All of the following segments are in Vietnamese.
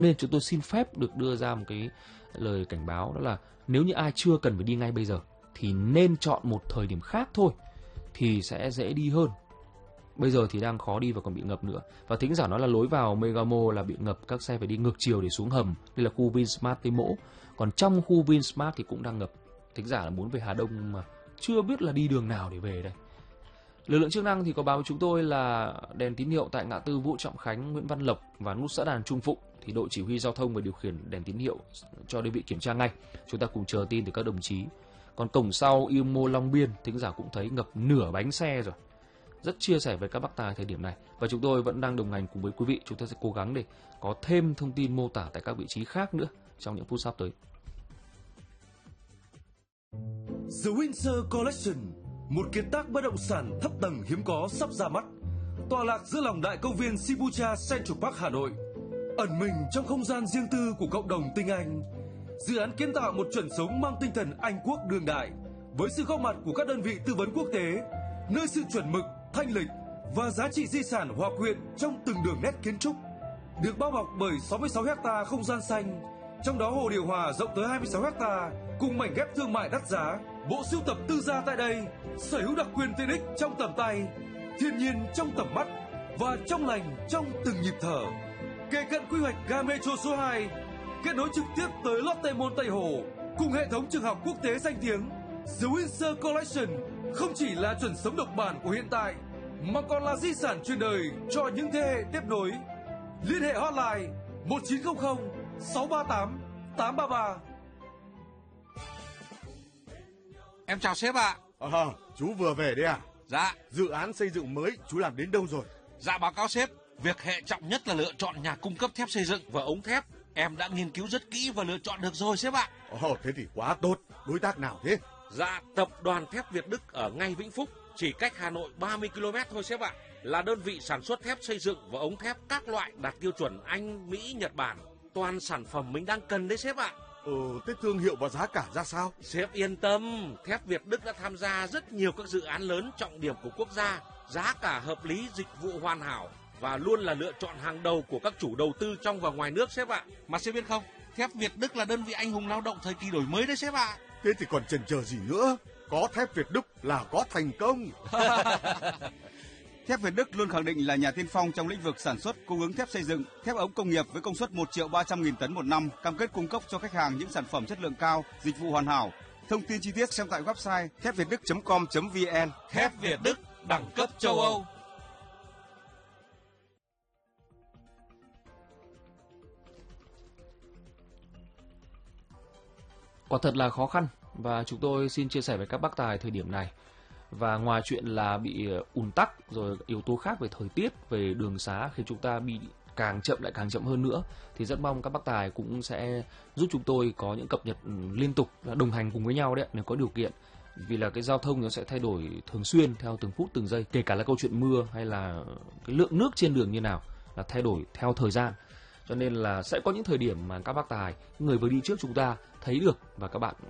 Nên chúng tôi xin phép được đưa ra một cái lời cảnh báo, đó là nếu như ai chưa cần phải đi ngay bây giờ thì nên chọn một thời điểm khác thôi thì sẽ dễ đi hơn. Bây giờ thì đang khó đi và còn bị ngập nữa. Và thính giả nói là lối vào Megamo là bị ngập, các xe phải đi ngược chiều để xuống hầm. Đây là khu Vinsmart Tây Mỗ. Còn trong khu Vinsmart thì cũng đang ngập. Thính giả là muốn về Hà Đông mà chưa biết là đi đường nào để về đây. Lực lượng chức năng thì có báo với chúng tôi là đèn tín hiệu tại ngã tư Vũ Trọng Khánh, Nguyễn Văn Lộc và nút xã Đàn Trung Phụng thì đội chỉ huy giao thông và điều khiển đèn tín hiệu cho đơn vị kiểm tra ngay. Chúng ta cùng chờ tin từ các đồng chí. Còn cổng sau Imo Long Biên, thính giả cũng thấy ngập nửa bánh xe rồi. Rất chia sẻ với các bác tài thời điểm này. Và chúng tôi vẫn đang đồng hành cùng với quý vị. Chúng ta sẽ cố gắng để có thêm thông tin mô tả tại các vị trí khác nữa trong những phút sắp tới. The Windsor Collection, một kiệt tác bất động sản thấp tầng hiếm có sắp ra mắt, tọa lạc giữa lòng đại công viên Shibuya Central Park Hà Nội, ẩn mình trong không gian riêng tư của cộng đồng tinh Anh. Dự án kiến tạo một chuẩn sống mang tinh thần Anh quốc đương đại, với sự góp mặt của các đơn vị tư vấn quốc tế, nơi sự chuẩn mực, thanh lịch và giá trị di sản hòa quyện trong từng đường nét kiến trúc. Được bao bọc bởi 66 ha không gian xanh, trong đó hồ điều hòa rộng tới 26 ha cùng mảnh ghép thương mại đắt giá. Bộ sưu tập tư gia tại đây sở hữu đặc quyền tiện ích trong tầm tay, thiên nhiên trong tầm mắt và trong lành trong từng nhịp thở. Kề cận quy hoạch ga metro số 2, kết nối trực tiếp tới Lotte Mall Tây Hồ cùng hệ thống trường học quốc tế danh tiếng. The Windsor Collection không chỉ là chuẩn sống độc bản của hiện tại mà còn là di sản truyền đời cho những thế hệ tiếp nối. Liên hệ hotline 1900 638 833. Em chào sếp ạ. Chú vừa về đấy à? Dạ. Dự án xây dựng mới chú làm đến đâu rồi? Dạ báo cáo sếp, việc hệ trọng nhất là lựa chọn nhà cung cấp thép xây dựng và ống thép. Em đã nghiên cứu rất kỹ và lựa chọn được rồi sếp ạ. Thế thì quá tốt. Đối tác nào thế? Dạ, tập đoàn thép Việt Đức ở ngay Vĩnh Phúc, chỉ cách Hà Nội 30 km thôi sếp ạ. Là đơn vị sản xuất thép xây dựng và ống thép các loại đạt tiêu chuẩn Anh, Mỹ, Nhật Bản. Toàn sản phẩm mình đang cần đấy sếp ạ. Thế thương hiệu và giá cả ra sao? Sếp yên tâm, thép Việt Đức đã tham gia rất nhiều các dự án lớn trọng điểm của quốc gia, giá cả hợp lý, dịch vụ hoàn hảo và luôn là lựa chọn hàng đầu của các chủ đầu tư trong và ngoài nước sếp ạ. Mà sếp biết không, thép Việt Đức là đơn vị anh hùng lao động thời kỳ đổi mới đấy sếp ạ. Thế thì còn chần chờ gì nữa? Có thép Việt Đức là có thành công. Thép Việt Đức luôn khẳng định là nhà tiên phong trong lĩnh vực sản xuất, cung ứng thép xây dựng, thép ống công nghiệp với công suất 1.300.000 tấn một năm, cam kết cung cấp cho khách hàng những sản phẩm chất lượng cao, dịch vụ hoàn hảo. Thông tin chi tiết xem tại website thépvietduc.com.vn. Thép Việt Đức, đẳng cấp châu Âu. Quả thật là khó khăn và chúng tôi xin chia sẻ với các bác tài thời điểm này. Và ngoài chuyện là bị ùn tắc rồi yếu tố khác về thời tiết, về đường xá khiến chúng ta bị càng chậm hơn nữa, thì rất mong các bác tài cũng sẽ giúp chúng tôi có những cập nhật liên tục, đồng hành cùng với nhau đấy nếu có điều kiện. Vì là cái giao thông nó sẽ thay đổi thường xuyên theo từng phút từng giây, kể cả là câu chuyện mưa hay là cái lượng nước trên đường như nào là thay đổi theo thời gian. Cho nên là sẽ có những thời điểm mà các bác tài, người vừa đi trước chúng ta thấy được và các bạn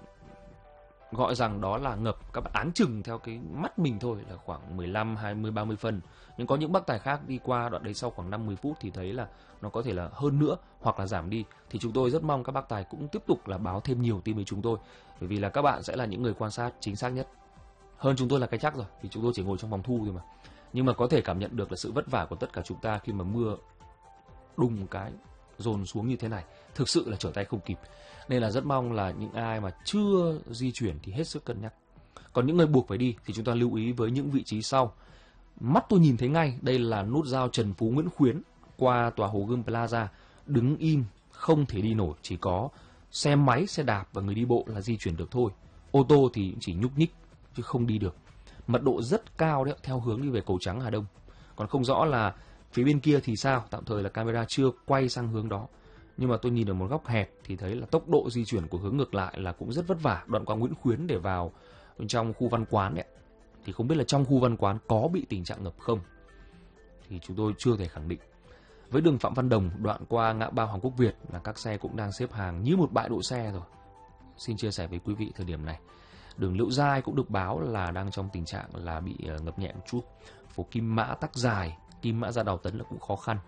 gọi rằng đó là ngập, các bạn áng chừng theo cái mắt mình thôi là khoảng 15, 20, 30 phân. Nhưng có những bác tài khác đi qua đoạn đấy sau khoảng 5-10 phút thì thấy là nó có thể là hơn nữa hoặc là giảm đi. Thì chúng tôi rất mong các bác tài cũng tiếp tục là báo thêm nhiều tin với chúng tôi. Bởi vì là các bạn sẽ là những người quan sát chính xác nhất. Hơn chúng tôi là cái chắc rồi, vì chúng tôi chỉ ngồi trong phòng thu thôi mà. Nhưng mà có thể cảm nhận được là sự vất vả của tất cả chúng ta khi mà mưa đùng một cái dồn xuống như thế này, thực sự là trở tay không kịp. Nên là rất mong là những ai mà chưa di chuyển thì hết sức cân nhắc. Còn những người buộc phải đi thì chúng ta lưu ý với những vị trí sau. Mắt tôi nhìn thấy ngay, đây là nút giao Trần Phú Nguyễn Khuyến qua tòa Hồ Gươm Plaza, đứng im không thể đi nổi, chỉ có xe máy, xe đạp và người đi bộ là di chuyển được thôi. Ô tô thì chỉ nhúc nhích chứ không đi được. Mật độ rất cao đấy, theo hướng đi về Cầu Trắng Hà Đông. Còn không rõ là phía bên kia thì sao, tạm thời là camera chưa quay sang hướng đó. Nhưng mà tôi nhìn ở một góc hẹp thì thấy là tốc độ di chuyển của hướng ngược lại là cũng rất vất vả. Đoạn qua Nguyễn Khuyến để vào bên trong khu văn quán ấy, thì không biết là trong khu văn quán có bị tình trạng ngập không, thì chúng tôi chưa thể khẳng định. Với đường Phạm Văn Đồng đoạn qua ngã ba Hoàng Quốc Việt là các xe cũng đang xếp hàng như một bãi đỗ xe rồi. Xin chia sẻ với quý vị thời điểm này. Đường Liễu Giai cũng được báo là đang trong tình trạng là bị ngập nhẹ một chút. Phố Kim Mã tắc dài, Kim Mã ra Đào Tấn là cũng khó khăn.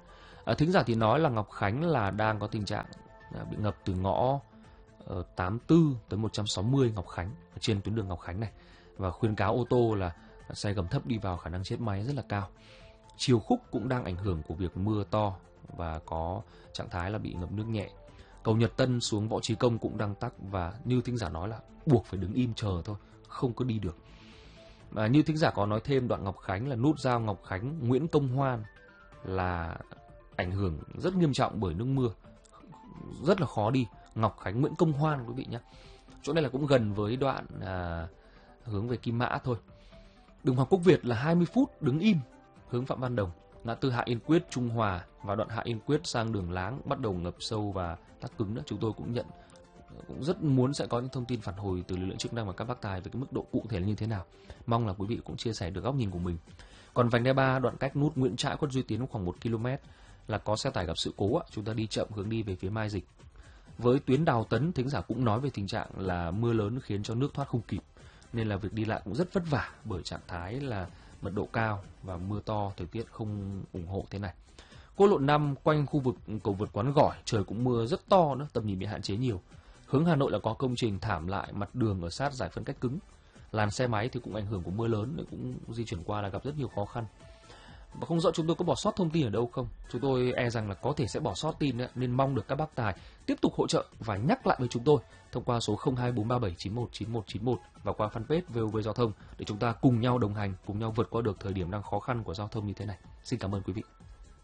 Thính giả thì nói là Ngọc Khánh là đang có tình trạng bị ngập từ ngõ 84 tới 160 Ngọc Khánh trên tuyến đường Ngọc Khánh này, và khuyến cáo ô tô là xe gầm thấp đi vào khả năng chết máy rất là cao. Chiều khúc cũng đang ảnh hưởng của việc mưa to và có trạng thái là bị ngập nước nhẹ. Cầu Nhật Tân xuống Võ Trí Công cũng đang tắc, và như thính giả nói là buộc phải đứng im chờ thôi, không có đi được. Như thính giả có nói thêm, đoạn Ngọc Khánh là nút giao Ngọc Khánh Nguyễn Công Hoan là ảnh hưởng rất nghiêm trọng bởi nước mưa, rất là khó đi. Ngọc Khánh Nguyễn Công Hoan quý vị nhé. Chỗ này là cũng gần với đoạn hướng về Kim Mã thôi. Đường Hoàng Quốc Việt là 20 phút đứng im hướng Phạm Văn Đồng. Ngã tư Hạ Yên Quyết Trung Hòa và đoạn Hạ Yên Quyết sang đường Láng bắt đầu ngập sâu và tắc cứng nữa. Chúng tôi cũng rất muốn sẽ có những thông tin phản hồi từ lực lượng chức năng và các bác tài về cái mức độ cụ thể là như thế nào. Mong là quý vị cũng chia sẻ được góc nhìn của mình. Còn vành đai 3 đoạn cách nút Nguyễn Trãi Khuất Duy Tiến khoảng 1 km là có xe tải gặp sự cố, chúng ta đi chậm hướng đi về phía Mai Dịch. Với tuyến Đào Tấn, thính giả cũng nói về tình trạng là mưa lớn khiến cho nước thoát không kịp, nên là việc đi lại cũng rất vất vả bởi trạng thái là mật độ cao và mưa to, thời tiết không ủng hộ thế này. Quốc lộ 5 quanh khu vực cầu vượt Quán Gỏi trời cũng mưa rất to nữa, tầm nhìn bị hạn chế nhiều. Hướng Hà Nội là có công trình thảm lại mặt đường ở sát giải phân cách cứng. Làn xe máy thì cũng ảnh hưởng của mưa lớn nên cũng di chuyển qua là gặp rất nhiều khó khăn. Và không rõ chúng tôi có bỏ sót thông tin ở đâu không. Chúng tôi e rằng là có thể sẽ bỏ sót tin đấy, nên mong được các bác tài tiếp tục hỗ trợ và nhắc lại với chúng tôi thông qua số 0243791991 và qua fanpage VOV Giao thông để chúng ta cùng nhau đồng hành, cùng nhau vượt qua được thời điểm đang khó khăn của giao thông như thế này. Xin cảm ơn quý vị.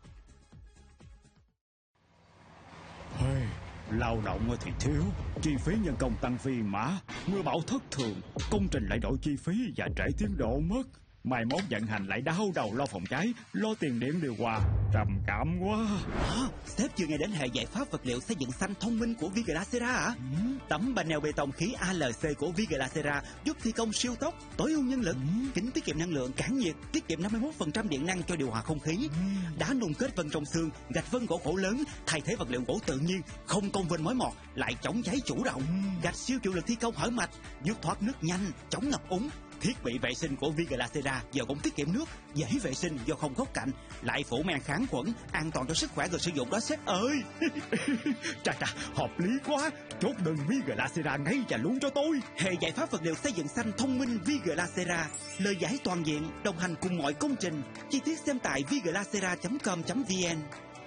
Lao động thì thiếu, chi phí nhân công tăng phi mã, mưa bão thất thường, công trình lại đổi chi phí và trễ tiến độ mất. Mai mốt vận hành lại đau đầu lo phòng cháy, lo tiền điện điều hòa, trầm cảm quá. Sếp chưa nghe đến hệ giải pháp vật liệu xây dựng xanh thông minh của Viglacera hả? Tấm panel bê tông khí ALC của Viglacera giúp thi công siêu tốc, tối ưu nhân lực, kính tiết kiệm năng lượng, cản nhiệt, tiết kiệm 51% điện năng cho điều hòa không khí. Đá nung kết vân trong xương, gạch vân gỗ khổ lớn, thay thế vật liệu gỗ tự nhiên, không công vênh mối mọt, lại chống cháy chủ động. Gạch siêu chịu lực thi công hở mạch, giúp thoát nước nhanh, chống ngập úng. Thiết bị vệ sinh của Viglacera giờ cũng tiết kiệm nước, dễ vệ sinh do không góc cạnh, lại phủ men kháng khuẩn, an toàn cho sức khỏe người sử dụng đó sếp ơi. Chà, hợp lý quá. Chốt đơn Viglacera ngay và luôn cho tôi. Hệ giải pháp vật liệu xây dựng xanh thông minh Viglacera, lời giải toàn diện, đồng hành cùng mọi công trình. Chi tiết xem tại viglacera.com.vn.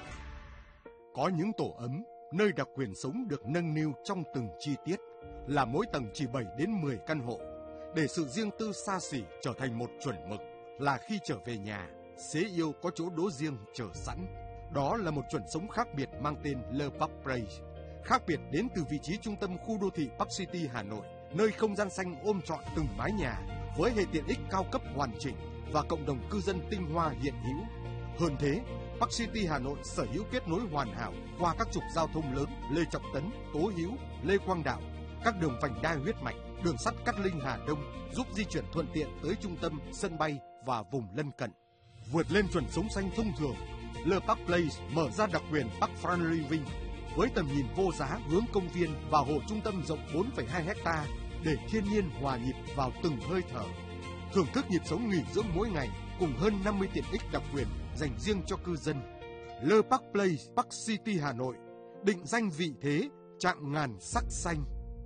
Có những tổ ấm, nơi đặc quyền sống được nâng niu trong từng chi tiết, là mỗi tầng chỉ 7 đến 10 căn hộ. Để sự riêng tư xa xỉ trở thành một chuẩn mực, là khi trở về nhà, xế yêu có chỗ đỗ riêng chờ sẵn. Đó là một chuẩn sống khác biệt mang tên Le Parc Place. Khác biệt đến từ vị trí trung tâm khu đô thị Park City Hà Nội, nơi không gian xanh ôm trọn từng mái nhà, với hệ tiện ích cao cấp hoàn chỉnh và cộng đồng cư dân tinh hoa hiện hữu. Hơn thế, Park City Hà Nội sở hữu kết nối hoàn hảo qua các trục giao thông lớn Lê Trọng Tấn, Tố Hữu, Lê Quang Đạo, các đường vành đai huyết mạch, đường sắt Cát Linh Hà Đông giúp di chuyển thuận tiện tới trung tâm, sân bay và vùng lân cận. Vượt lên chuẩn sống xanh thông thường, Le Parc Place mở ra đặc quyền Park Front Living với tầm nhìn vô giá hướng công viên và hồ trung tâm rộng 4,2 hecta để thiên nhiên hòa nhịp vào từng hơi thở. Thưởng thức nhịp sống nghỉ dưỡng mỗi ngày cùng hơn 50 tiện ích đặc quyền dành riêng cho cư dân. Le Parc Place, Park City Hà Nội, định danh vị thế, chạm ngàn sắc xanh.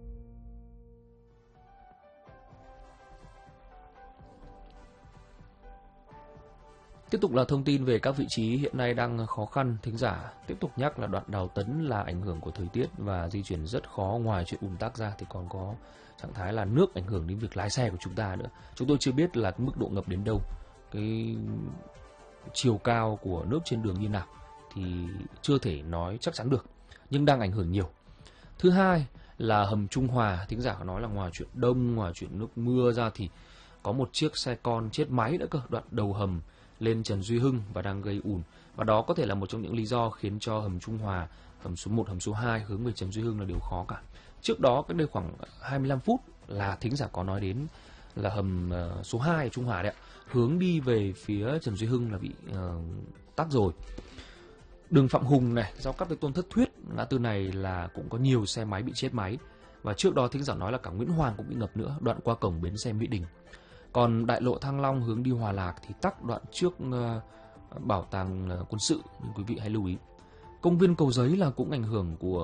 Tiếp tục là thông tin về các vị trí hiện nay đang khó khăn. Thính giả tiếp tục nhắc là đoạn Đào Tấn là ảnh hưởng của thời tiết và di chuyển rất khó. Ngoài chuyện ùn tắc ra thì còn có trạng thái là nước ảnh hưởng đến việc lái xe của chúng ta nữa. Chúng tôi chưa biết là mức độ ngập đến đâu, cái chiều cao của nước trên đường như nào thì chưa thể nói chắc chắn được, nhưng đang ảnh hưởng nhiều. Thứ hai là hầm Trung Hòa. Thính giả nói là ngoài chuyện đông, ngoài chuyện nước mưa ra thì có một chiếc xe con chết máy nữa cơ, đoạn đầu hầm lên Trần Duy Hưng và đang gây ùn. Và đó có thể là một trong những lý do khiến cho hầm Trung Hòa, hầm số 1, hầm số 2 hướng về Trần Duy Hưng là điều khó cả. Trước đó cách đây khoảng 25 phút là thính giả có nói đến là hầm số 2 Trung Hòa đấy ạ, hướng đi về phía Trần Duy Hưng là bị tắc rồi. Đường Phạm Hùng này, giao cắt với Tôn Thất Thuyết, ngã tư này là cũng có nhiều xe máy bị chết máy. Và trước đó thính giả nói là cả Nguyễn Hoàng cũng bị ngập nữa, đoạn qua cổng bến xe Mỹ Đình. Còn đại lộ Thăng Long hướng đi Hòa Lạc thì tắc đoạn trước bảo tàng quân sự, nhưng quý vị hãy lưu ý. Công viên Cầu Giấy là cũng ảnh hưởng của